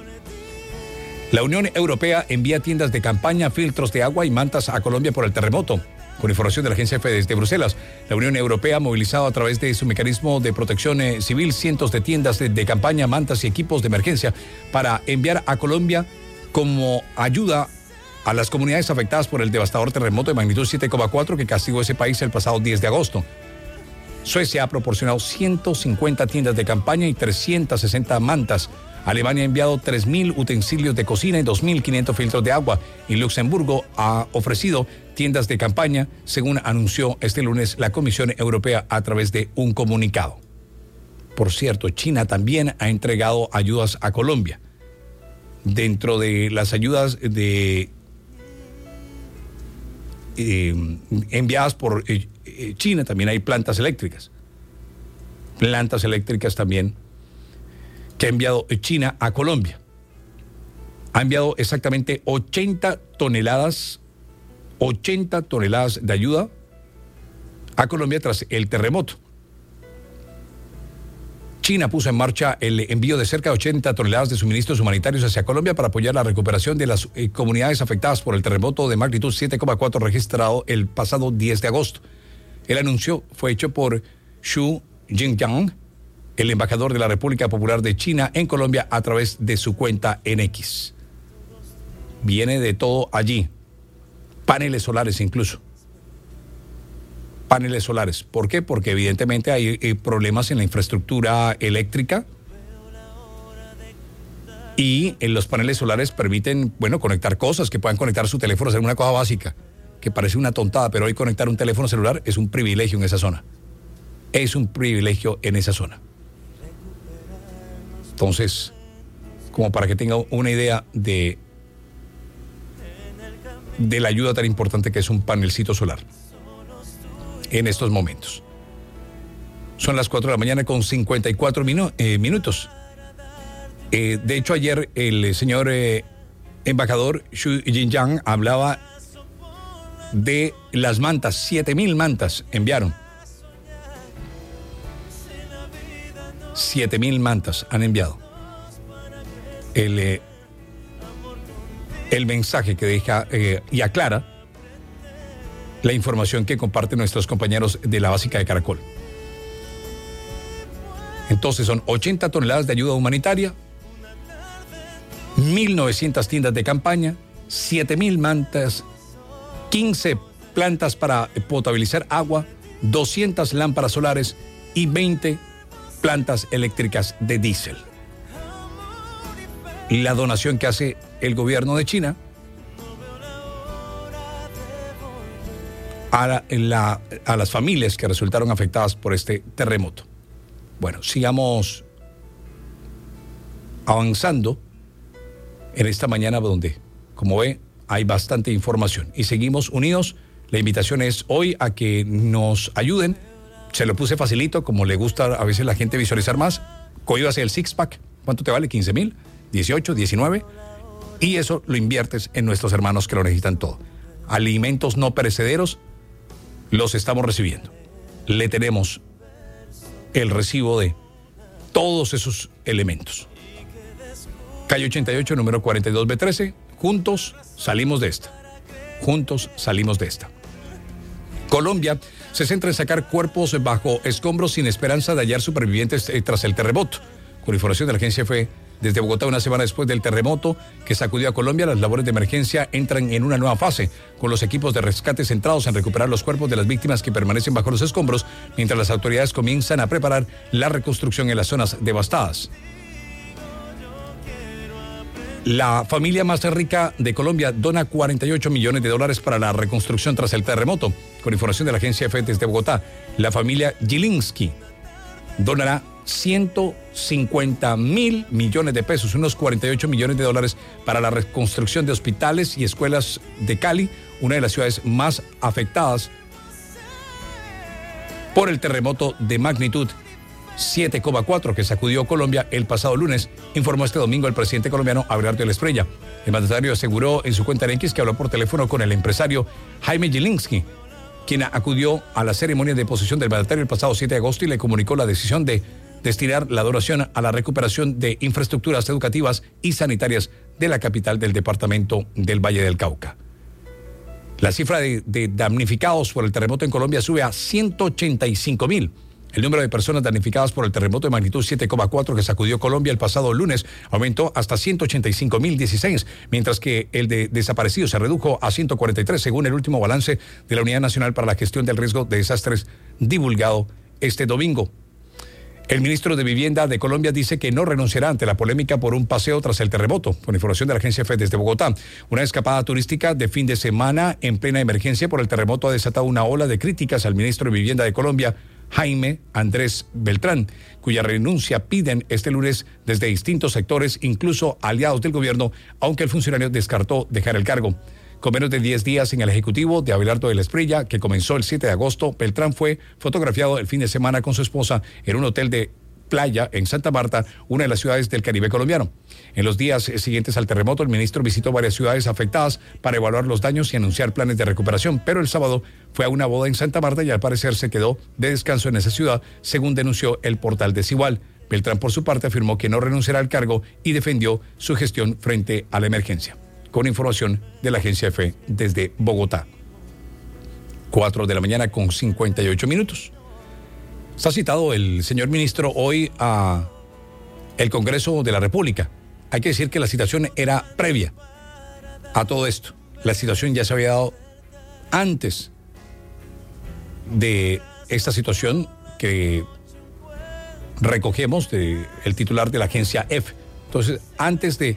La Unión Europea envía tiendas de campaña, filtros de agua y mantas a Colombia por el terremoto. Con información de la agencia F desde Bruselas, la Unión Europea ha movilizado a través de su mecanismo de protección eh, civil cientos de tiendas de, de campaña, mantas y equipos de emergencia para enviar a Colombia como ayuda a las comunidades afectadas por el devastador terremoto de magnitud siete coma cuatro que castigó ese país el pasado diez de agosto. Suecia ha proporcionado ciento cincuenta tiendas de campaña y trescientas sesenta mantas. Alemania ha enviado tres mil utensilios de cocina y dos mil quinientos filtros de agua. Y Luxemburgo ha ofrecido tiendas de campaña, según anunció este lunes la Comisión Europea a través de un comunicado. Por cierto, China también ha entregado ayudas a Colombia. Dentro de las ayudas de eh, enviadas por eh, China también hay plantas eléctricas. Plantas eléctricas también que ha enviado China a Colombia. Ha enviado exactamente ochenta toneladas, ochenta toneladas de ayuda a Colombia tras el terremoto. China puso en marcha el envío de cerca de ochenta toneladas de suministros humanitarios hacia Colombia para apoyar la recuperación de las eh, comunidades afectadas por el terremoto de magnitud siete coma cuatro registrado el pasado diez de agosto. El anuncio fue hecho por Xu Jinjiang, el embajador de la República Popular de China en Colombia, a través de su cuenta en X. Viene de todo allí. Paneles solares incluso. Paneles solares. ¿Por qué? Porque evidentemente hay eh, problemas en la infraestructura eléctrica y en los paneles solares permiten, bueno, conectar cosas, que puedan conectar su teléfono, hacer una cosa básica, que parece una tontada, pero hoy conectar un teléfono celular es un privilegio en esa zona. Es un privilegio en esa zona. Entonces, como para que tenga una idea de, de la ayuda tan importante que es un panelcito solar en estos momentos. Son las cuatro de la mañana con cincuenta y cuatro minu- eh, minutos. Eh, de hecho, ayer el señor eh, embajador Xu Jinjiang hablaba de las mantas. Siete mil mantas enviaron. Siete mil mantas han enviado. El, eh, el mensaje que deja eh, y aclara la información que comparten nuestros compañeros de la Básica de Caracol. Entonces son ochenta toneladas de ayuda humanitaria, mil novecientas tiendas de campaña, siete mil mantas, quince plantas para potabilizar agua, doscientas lámparas solares y veinte plantas eléctricas de diésel. La donación que hace el gobierno de China a, la, la, a las familias que resultaron afectadas por este terremoto. Bueno, sigamos avanzando en esta mañana donde, como ve, hay bastante información y seguimos unidos. La invitación es hoy a que nos ayuden. Se lo puse facilito, como le gusta a veces la gente visualizar más. Cohíbase el six pack. ¿Cuánto te vale? quince mil, dieciocho, diecinueve. Y eso lo inviertes en nuestros hermanos que lo necesitan todo. Alimentos no perecederos los estamos recibiendo. Le tenemos el recibo de todos esos elementos. Calle ochenta y ocho, número cuarenta y dos B trece. Juntos salimos de esta. Juntos salimos de esta. Colombia se centra en sacar cuerpos bajo escombros sin esperanza de hallar supervivientes eh, tras el terremoto. Con información de la agencia F E desde Bogotá, una semana después del terremoto que sacudió a Colombia, las labores de emergencia entran en una nueva fase, con los equipos de rescate centrados en recuperar los cuerpos de las víctimas que permanecen bajo los escombros, mientras las autoridades comienzan a preparar la reconstrucción en las zonas devastadas. La familia más rica de Colombia dona cuarenta y ocho millones de dólares para la reconstrucción tras el terremoto. Con información de la agencia F E desde Bogotá, la familia Gilinski donará ciento cincuenta mil millones de pesos, unos cuarenta y ocho millones de dólares para la reconstrucción de hospitales y escuelas de Cali, una de las ciudades más afectadas por el terremoto de magnitud siete coma cuatro que sacudió Colombia el pasado lunes, informó este domingo el presidente colombiano Abelardo de la Espriella. El mandatario aseguró en su cuenta en X que habló por teléfono con el empresario Jaime Gilinski, quien acudió a la ceremonia de posesión del mandatario el pasado siete de agosto y le comunicó la decisión de destinar la donación a la recuperación de infraestructuras educativas y sanitarias de la capital del departamento del Valle del Cauca. La cifra de, de damnificados por el terremoto en Colombia sube a ciento ochenta y cinco mil. El número de personas damnificadas por el terremoto de magnitud siete coma cuatro que sacudió Colombia el pasado lunes aumentó hasta ciento ochenta y cinco mil dieciséis, mientras que el de desaparecidos se redujo a ciento cuarenta y tres, según el último balance de la Unidad Nacional para la Gestión del Riesgo de Desastres divulgado este domingo. El ministro de Vivienda de Colombia dice que no renunciará ante la polémica por un paseo tras el terremoto. Con información de la agencia F E desde Bogotá, una escapada turística de fin de semana en plena emergencia por el terremoto ha desatado una ola de críticas al ministro de Vivienda de Colombia, Jaime Andrés Beltrán, cuya renuncia piden este lunes desde distintos sectores, incluso aliados del gobierno, aunque el funcionario descartó dejar el cargo. Con menos de diez días en el Ejecutivo de Abelardo de la Espriella, que comenzó el siete de agosto, Beltrán fue fotografiado el fin de semana con su esposa en un hotel de playa en Santa Marta, una de las ciudades del Caribe colombiano. En los días siguientes al terremoto, el ministro visitó varias ciudades afectadas para evaluar los daños y anunciar planes de recuperación, pero el sábado fue a una boda en Santa Marta y al parecer se quedó de descanso en esa ciudad, según denunció el portal Desigual. Beltrán, por su parte, afirmó que no renunciará al cargo y defendió su gestión frente a la emergencia. Con información de la agencia F E desde Bogotá. cuatro de la mañana con cincuenta y ocho minutos. Está citado el señor ministro hoy a el Congreso de la República. Hay que decir que la citación era previa a todo esto. La citación ya se había dado antes de esta situación que recogemos del titular de la agencia F. Entonces, antes de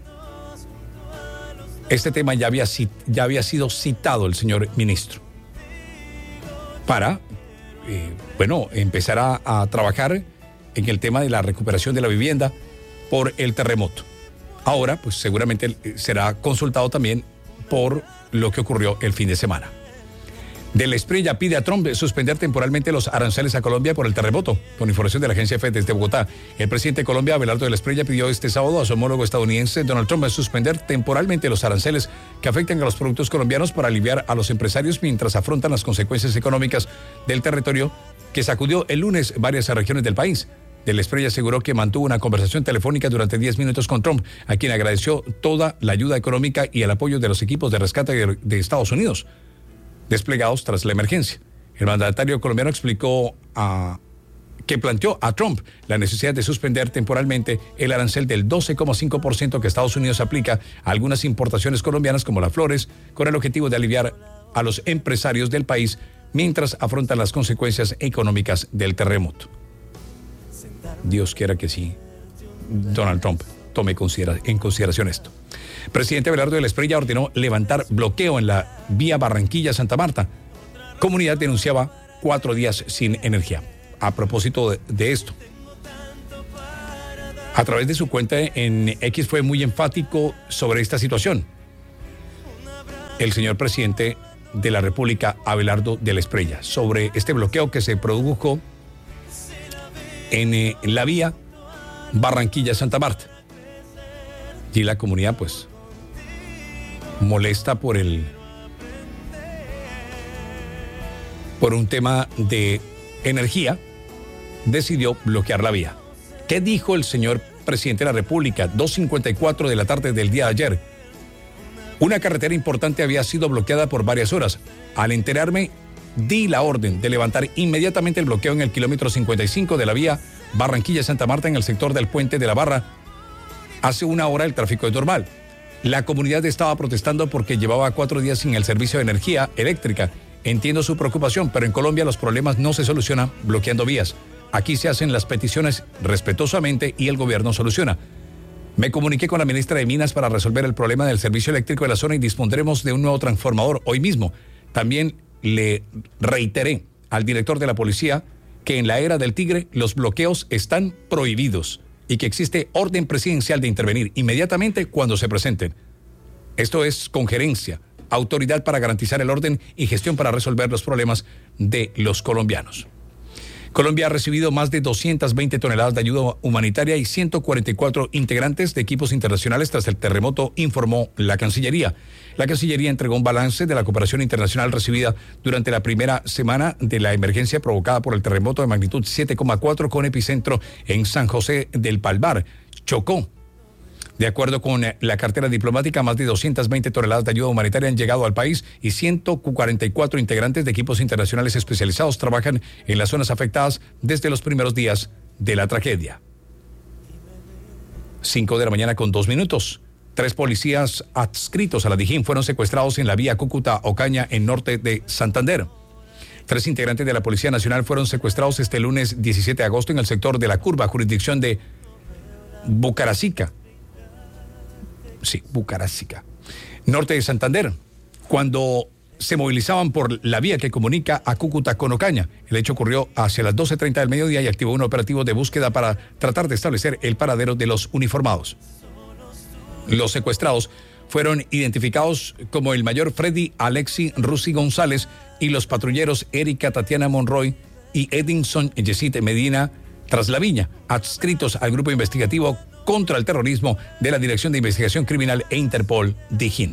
este tema ya había, ya había sido citado el señor ministro para, eh, bueno, empezar a, a trabajar en el tema de la recuperación de la vivienda por el terremoto. Ahora, pues seguramente será consultado también por lo que ocurrió el fin de semana. De la Espriella pide a Trump suspender temporalmente los aranceles a Colombia por el terremoto. Con información de la agencia F E desde Bogotá, el presidente de Colombia, Abelardo de la Espriella, pidió este sábado a su homólogo estadounidense Donald Trump suspender temporalmente los aranceles que afectan a los productos colombianos para aliviar a los empresarios mientras afrontan las consecuencias económicas del territorio que sacudió el lunes varias regiones del país. De la Espriella aseguró que mantuvo una conversación telefónica durante diez minutos con Trump, a quien agradeció toda la ayuda económica y el apoyo de los equipos de rescate de, de Estados Unidos desplegados tras la emergencia. El mandatario colombiano explicó a, que planteó a Trump la necesidad de suspender temporalmente el arancel del doce coma cinco por ciento que Estados Unidos aplica a algunas importaciones colombianas como las flores, con el objetivo de aliviar a los empresarios del país mientras afrontan las consecuencias económicas del terremoto. Dios quiera que sí, Donald Trump tome considera- en consideración esto. Presidente Abelardo de la Espriella ordenó levantar bloqueo en la vía Barranquilla-Santa Marta. comunidad denunciaba cuatro días sin energía. A propósito de, de esto, a través de su cuenta en X fue muy enfático sobre esta situación. El señor presidente de la República, Abelardo de la Espriella, sobre este bloqueo que se produjo en, eh, en la vía Barranquilla-Santa Marta. Y la comunidad, pues, molesta por el por un tema de energía, decidió bloquear la vía. ¿Qué dijo el señor presidente de la República? dos cincuenta y cuatro de la tarde del día de ayer. Una carretera importante había sido bloqueada por varias horas. Al enterarme, di la orden de levantar inmediatamente el bloqueo en el kilómetro cincuenta y cinco de la vía Barranquilla-Santa Marta en el sector del Puente de la Barra. Hace una hora el tráfico es normal. La comunidad estaba protestando porque llevaba cuatro días sin el servicio de energía eléctrica. Entiendo su preocupación, pero en Colombia los problemas no se solucionan bloqueando vías. Aquí se hacen las peticiones respetuosamente y el gobierno soluciona. Me comuniqué con la ministra de Minas para resolver el problema del servicio eléctrico de la zona y dispondremos de un nuevo transformador hoy mismo. También le reiteré al director de la policía que en la era del tigre los bloqueos están prohibidos y que existe orden presidencial de intervenir inmediatamente cuando se presenten. Esto es con gerencia, autoridad para garantizar el orden y gestión para resolver los problemas de los colombianos. Colombia ha recibido más de doscientas veinte toneladas de ayuda humanitaria y ciento cuarenta y cuatro integrantes de equipos internacionales tras el terremoto, informó la Cancillería. La Cancillería entregó un balance de la cooperación internacional recibida durante la primera semana de la emergencia provocada por el terremoto de magnitud siete coma cuatro con epicentro en San José del Palmar, Chocó. De acuerdo con la cartera diplomática, más de doscientas veinte toneladas de ayuda humanitaria han llegado al país y ciento cuarenta y cuatro integrantes de equipos internacionales especializados trabajan en las zonas afectadas desde los primeros días de la tragedia. Cinco de la mañana con dos minutos. Tres policías adscritos a la Dijín fueron secuestrados en la vía Cúcuta-Ocaña en norte de Santander. Tres integrantes de la Policía Nacional fueron secuestrados este lunes diecisiete de agosto en el sector de La Curva, jurisdicción de Bucaracica. Sí, Bucaracica, norte de Santander, cuando se movilizaban por la vía que comunica a Cúcuta con Ocaña. El hecho ocurrió hacia las doce treinta del mediodía y activó un operativo de búsqueda para tratar de establecer el paradero de los uniformados. Los secuestrados fueron identificados como el mayor Freddy Alexi Rusi González y los patrulleros Erika Tatiana Monroy y Edinson Yesid Medina Traslaviña, adscritos al grupo investigativo contra el terrorismo de la Dirección de Investigación Criminal e Interpol, Dijín.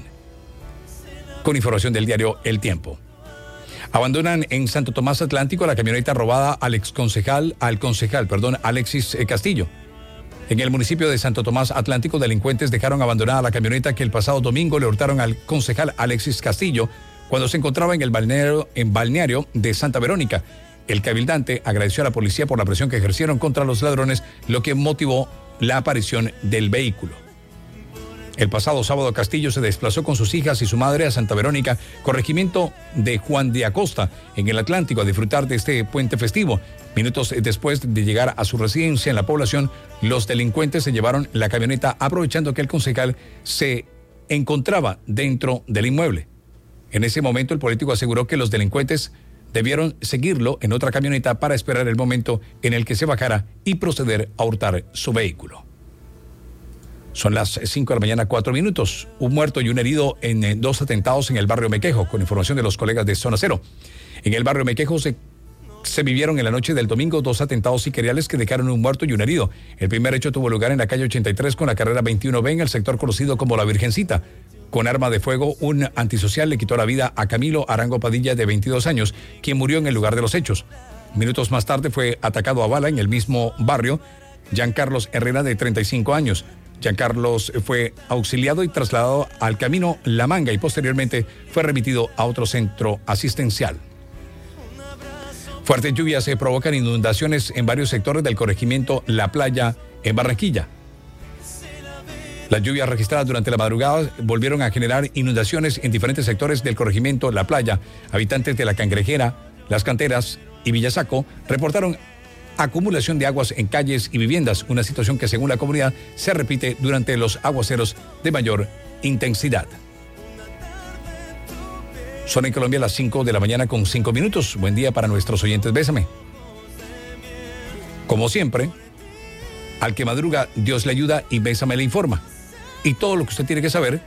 Con información del diario El Tiempo. Abandonan en Santo Tomás Atlántico la camioneta robada al exconcejal, al concejal, perdón, Alexis Castillo. En el municipio de Santo Tomás Atlántico, delincuentes dejaron abandonada la camioneta que el pasado domingo le hurtaron al concejal Alexis Castillo cuando se encontraba en el balneario, en balneario de Santa Verónica. El cabildante agradeció a la policía por la presión que ejercieron contra los ladrones, lo que motivó la aparición del vehículo. El pasado sábado, Castillo se desplazó con sus hijas y su madre a Santa Verónica, corregimiento de Juan de Acosta, en el Atlántico, a disfrutar de este puente festivo. Minutos después de llegar a su residencia en la población, los delincuentes se llevaron la camioneta aprovechando que el concejal se encontraba dentro del inmueble. En ese momento, el político aseguró que los delincuentes debieron seguirlo en otra camioneta para esperar el momento en el que se bajara y proceder a hurtar su vehículo. Son las cinco de la mañana, cuatro minutos. Un muerto y un herido en eh, dos atentados en el barrio Mequejo, con información de los colegas de Zona Cero. En el barrio Mequejo se, se vivieron en la noche del domingo dos atentados sicariales que dejaron un muerto y un herido. El primer hecho tuvo lugar en la calle ochenta y tres con la carrera veintiuno B en el sector conocido como La Virgencita. Con arma de fuego, un antisocial le quitó la vida a Camilo Arango Padilla, de veintidós años, quien murió en el lugar de los hechos. Minutos más tarde fue atacado a bala en el mismo barrio Giancarlos Herrera, de treinta y cinco años. Giancarlos fue auxiliado y trasladado al camino La Manga y posteriormente fue remitido a otro centro asistencial. Fuertes lluvias se provocan inundaciones en varios sectores del corregimiento La Playa en Barranquilla. Las lluvias registradas durante la madrugada volvieron a generar inundaciones en diferentes sectores del corregimiento La Playa. Habitantes de La Cangrejera, Las Canteras y Villasaco reportaron acumulación de aguas en calles y viviendas, una situación que según la comunidad se repite durante los aguaceros de mayor intensidad. Son en Colombia las cinco de la mañana con cinco minutos. Buen día para nuestros oyentes. Bésame. Como siempre, al que madruga, Dios le ayuda y Bésame le informa. Y todo lo que usted tiene que saber,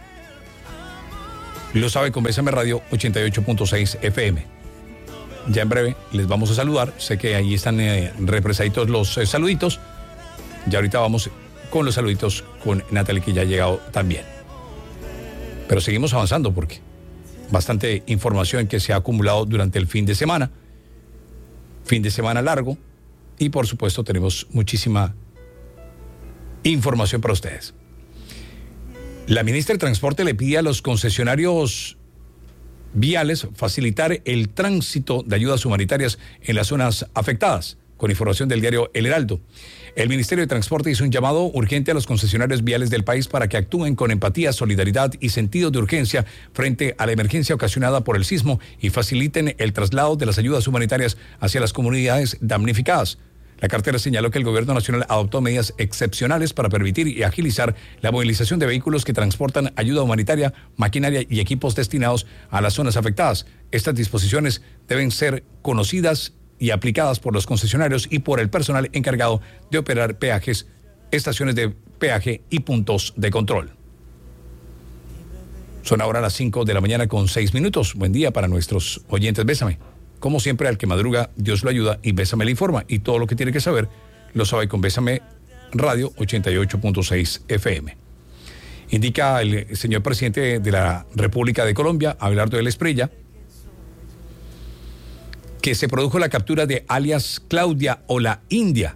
lo sabe con Bésame Radio ochenta y ocho punto seis F M. Ya en breve les vamos a saludar. Sé que ahí están eh, represaditos los eh, saluditos. Ya ahorita vamos con los saluditos con Natalie, que ya ha llegado también. Pero seguimos avanzando porque bastante información que se ha acumulado durante el fin de semana. Fin de semana largo. Y por supuesto tenemos muchísima información para ustedes. La ministra de Transporte le pide a los concesionarios viales facilitar el tránsito de ayudas humanitarias en las zonas afectadas. Con información del diario El Heraldo. El Ministerio de Transporte hizo un llamado urgente a los concesionarios viales del país para que actúen con empatía, solidaridad y sentido de urgencia frente a la emergencia ocasionada por el sismo y faciliten el traslado de las ayudas humanitarias hacia las comunidades damnificadas. La cartera señaló que el gobierno nacional adoptó medidas excepcionales para permitir y agilizar la movilización de vehículos que transportan ayuda humanitaria, maquinaria y equipos destinados a las zonas afectadas. Estas disposiciones deben ser conocidas y aplicadas por los concesionarios y por el personal encargado de operar peajes, estaciones de peaje y puntos de control. Son ahora las cinco de la mañana con seis minutos. Buen día para nuestros oyentes. Bésame. Como siempre, al que madruga, Dios lo ayuda y Bésame le informa. Y todo lo que tiene que saber lo sabe con Bésame Radio ochenta y ocho punto seis F M. Indica el señor presidente de la República de Colombia, Abelardo de la Espriella, que se produjo la captura de alias Claudia o la India.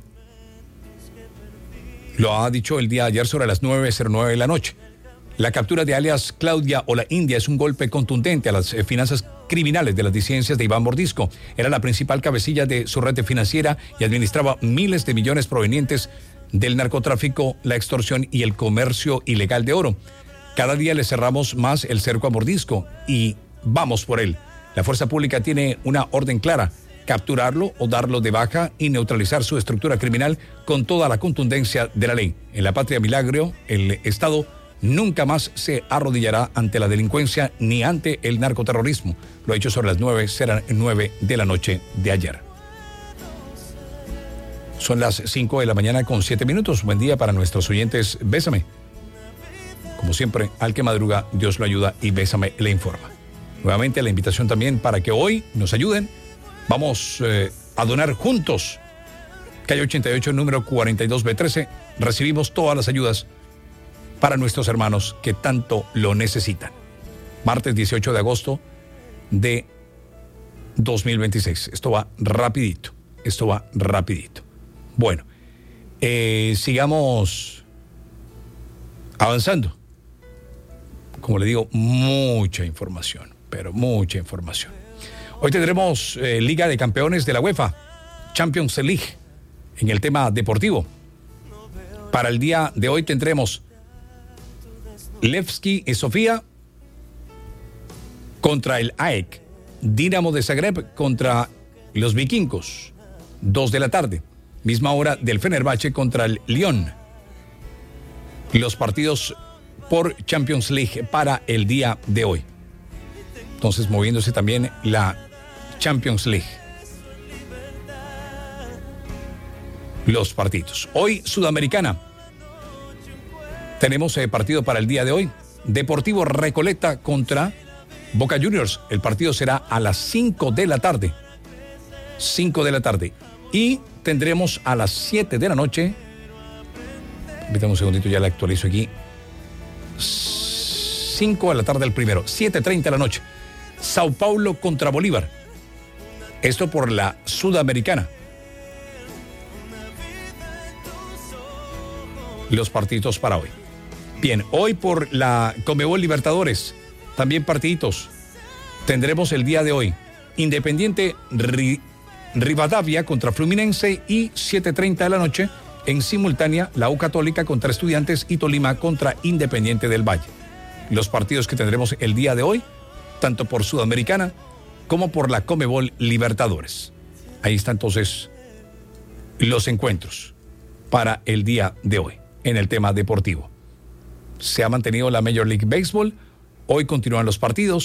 Lo ha dicho el día de ayer sobre las nueve cero nueve de la noche. La captura de alias Claudia o la India es un golpe contundente a las finanzas criminales de las disidencias de Iván Mordisco. Era la principal cabecilla de su red financiera y administraba miles de millones provenientes del narcotráfico, la extorsión y el comercio ilegal de oro. Cada día le cerramos más el cerco a Mordisco y vamos por él. La fuerza pública tiene una orden clara: capturarlo o darlo de baja y neutralizar su estructura criminal con toda la contundencia de la ley. En la patria milagro, el Estado nunca más se arrodillará ante la delincuencia ni ante el narcoterrorismo. Lo ha hecho sobre las nueve cero nueve de la noche de ayer. Son las cinco de la mañana con siete minutos. Buen día para nuestros oyentes. Bésame. Como siempre, al que madruga, Dios lo ayuda y Bésame le informa. Nuevamente la invitación también para que hoy nos ayuden. Vamos eh, a donar juntos. Calle ochenta y ocho, número cuarenta y dos B trece. Recibimos todas las ayudas para nuestros hermanos que tanto lo necesitan. Martes dieciocho de agosto de dos mil veintiséis. Esto va rapidito. Esto va rapidito. Bueno, eh, sigamos avanzando. Como le digo, mucha información. Pero mucha información. Hoy tendremos eh, Liga de Campeones de la UEFA, Champions League, en el tema deportivo. Para el día de hoy tendremos Levski y Sofía contra el A E K, Dinamo de Zagreb contra los Vikingos, dos de la tarde, misma hora del Fenerbahce contra el Lyon. Los partidos por Champions League para el día de hoy. Entonces, moviéndose también la Champions League. Los partidos. Hoy, Sudamericana. Tenemos eh, partido para el día de hoy. Deportivo Recoleta contra Boca Juniors. El partido será a las cinco de la tarde. cinco de la tarde. Y tendremos a las siete de la noche. Permítame un segundito, ya la actualizo aquí. cinco de la tarde el primero. siete treinta de la noche. Sao Paulo contra Bolívar. Esto por la Sudamericana. Los partidos para hoy. Bien, hoy por la Conmebol Libertadores, también partiditos. Tendremos el día de hoy Independiente Ri- Rivadavia contra Fluminense y siete treinta de la noche en simultánea la U Católica contra Estudiantes y Tolima contra Independiente del Valle. Los partidos que tendremos el día de hoy, tanto por Sudamericana como por la Conmebol Libertadores. Ahí están entonces los encuentros para el día de hoy en el tema deportivo. Se ha mantenido la Major League Baseball. Hoy continúan los partidos.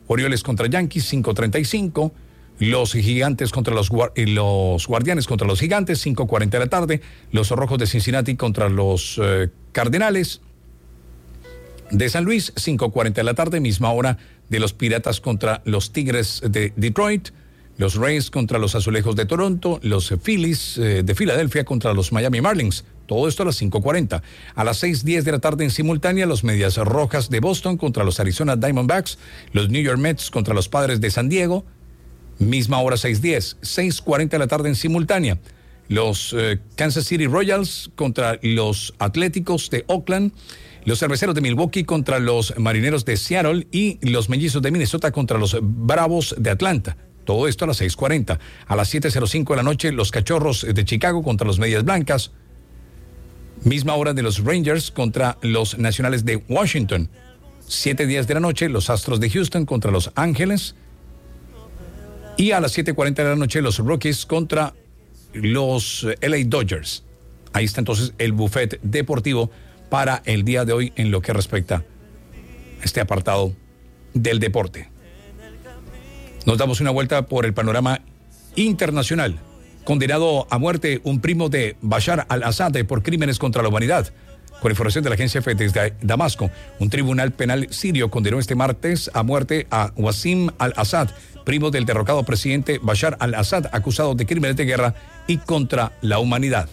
Orioles contra Yankees, cinco treinta y cinco. Los Gigantes contra los, los Guardianes contra los Gigantes, cinco cuarenta de la tarde. Los Rojos de Cincinnati contra los eh, Cardenales de San Luis, cinco cuarenta de la tarde. Misma hora de los Piratas contra los Tigres de Detroit. Los Rays contra los Azulejos de Toronto. Los Phillies eh, de Filadelfia contra los Miami Marlins. Todo esto a las cinco cuarenta. A las seis diez de la tarde en simultánea, los Medias Rojas de Boston contra los Arizona Diamondbacks. Los New York Mets contra los Padres de San Diego. Misma hora seis diez. seis cuarenta de la tarde en simultánea. Los eh, Kansas City Royals contra los Atléticos de Oakland. Los Cerveceros de Milwaukee contra los Marineros de Seattle. Y los Mellizos de Minnesota contra los Bravos de Atlanta. Todo esto a las seis cuarenta. A las siete cero cinco de la noche, los Cachorros de Chicago contra los Medias Blancas. Misma hora de los Rangers contra los Nacionales de Washington. siete diez de la noche, los Astros de Houston contra los Ángeles. Y a las siete cuarenta de la noche, los Rockies contra los L A Dodgers. Ahí está entonces el buffet deportivo para el día de hoy en lo que respecta a este apartado del deporte. Nos damos una vuelta por el panorama internacional. Condenado a muerte un primo de Bashar al-Assad por crímenes contra la humanidad. Con información de la agencia F desde Damasco, un tribunal penal sirio condenó este martes a muerte a Wassim al-Assad, primo del derrocado presidente Bashar al-Assad, acusado de crímenes de guerra y contra la humanidad.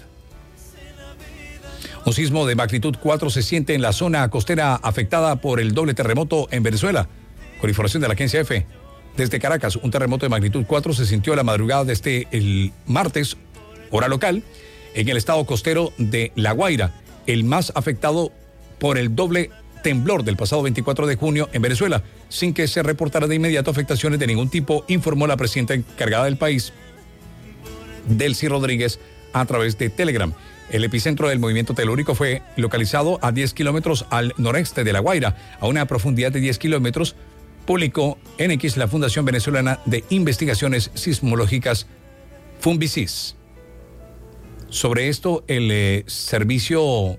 Un sismo de magnitud cuatro se siente en la zona costera afectada por el doble terremoto en Venezuela. Con información de la agencia F. Desde Caracas, un terremoto de magnitud cuatro se sintió la madrugada de este el martes, hora local, en el estado costero de La Guaira, el más afectado por el doble temblor del pasado veinticuatro de junio en Venezuela, sin que se reportara de inmediato afectaciones de ningún tipo, informó la presidenta encargada del país, Delcy Rodríguez, a través de Telegram. El epicentro del movimiento telúrico fue localizado a diez kilómetros al noreste de La Guaira, a una profundidad de diez kilómetros, publicó en X la Fundación Venezolana de Investigaciones Sismológicas, Funvisis. Sobre esto, el eh, Servicio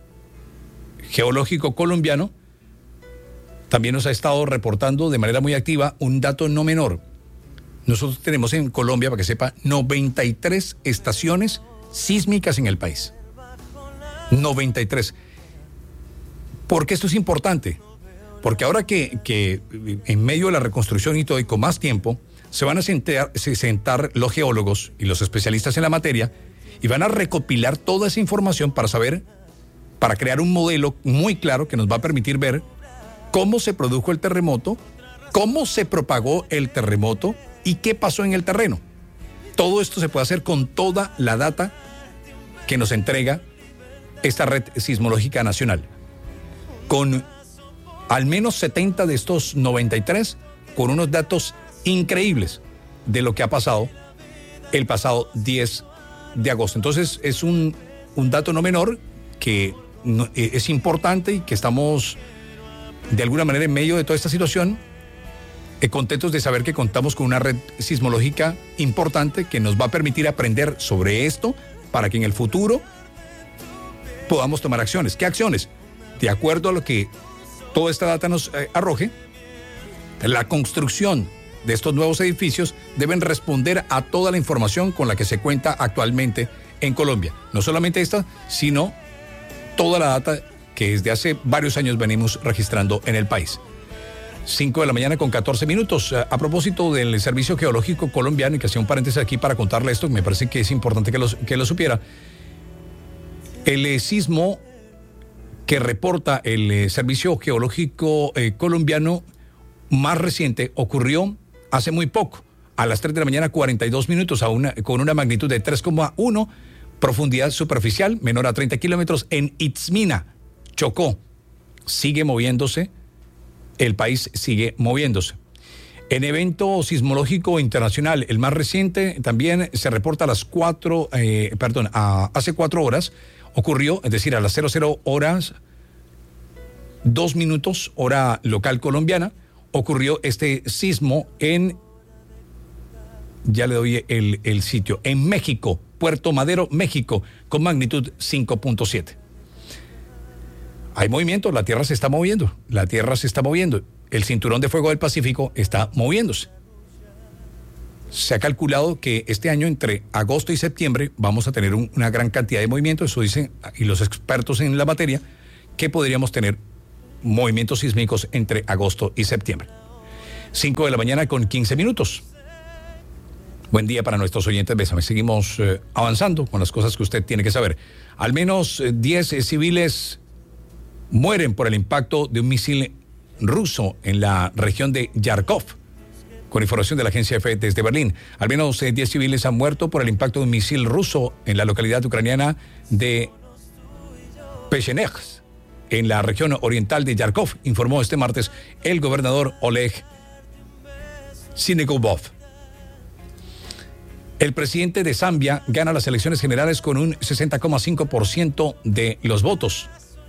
Geológico Colombiano también nos ha estado reportando de manera muy activa un dato no menor. Nosotros tenemos en Colombia, para que sepa, noventa y tres estaciones sísmicas en el país. noventa y tres. ¿Por qué esto es importante? Porque ahora que, que en medio de la reconstrucción y todo y con más tiempo, se van a sentar, se sentar los geólogos y los especialistas en la materia y van a recopilar toda esa información para saber, para crear un modelo muy claro que nos va a permitir ver cómo se produjo el terremoto, cómo se propagó el terremoto y qué pasó en el terreno. Todo esto se puede hacer con toda la data que nos entrega esta red sismológica nacional. Con al menos setenta de estos noventa y tres, con unos datos increíbles de lo que ha pasado el pasado diez de agosto. Entonces es un, un dato no menor que no, es importante y que estamos de alguna manera en medio de toda esta situación, eh, contentos de saber que contamos con una red sismológica importante que nos va a permitir aprender sobre esto para que en el futuro podamos tomar acciones. ¿Qué acciones? De acuerdo a lo que toda esta data nos eh, arroje, la construcción de estos nuevos edificios deben responder a toda la información con la que se cuenta actualmente en Colombia. No solamente esta, sino toda la data que desde hace varios años venimos registrando en el país. cinco de la mañana con catorce minutos. A propósito del Servicio Geológico Colombiano, y que hacía un paréntesis aquí para contarle esto, me parece que es importante que, los, que lo supiera. El eh, sismo que reporta el eh, Servicio Geológico eh, Colombiano más reciente ocurrió hace muy poco, a las tres de la mañana, cuarenta y dos minutos, a una, con una magnitud de tres coma uno, profundidad superficial, menor a treinta kilómetros, en Itzmina, Chocó. Sigue moviéndose, el país sigue moviéndose. En evento sismológico internacional, el más reciente también se reporta a las cuatro, eh, perdón, a, hace cuatro horas, ocurrió, es decir, a las cero cero horas, dos minutos, hora local colombiana, ocurrió este sismo en, ya le doy el, el sitio, en México, Puerto Madero, México, con magnitud cinco punto siete. Hay movimiento, la tierra se está moviendo, la tierra se está moviendo. el cinturón de fuego del Pacífico está moviéndose. Se ha calculado que este año, entre agosto y septiembre, vamos a tener un, una gran cantidad de movimientos, eso dicen y los expertos en la materia, que podríamos tener movimientos sísmicos entre agosto y septiembre. cinco de la mañana con quince minutos. Buen día para nuestros oyentes. Bésame. Seguimos eh, avanzando con las cosas que usted tiene que saber. Al menos eh, diez eh, civiles mueren por el impacto de un misil ruso en la región de Yarkov. Con información de la agencia F desde Berlín, al menos eh, diez civiles han muerto por el impacto de un misil ruso en la localidad ucraniana de Pecheneg, en la región oriental de Yarkov, informó este martes el gobernador Oleg Sinegubov. El presidente de Zambia gana las elecciones generales con un sesenta coma cinco por ciento de los votos.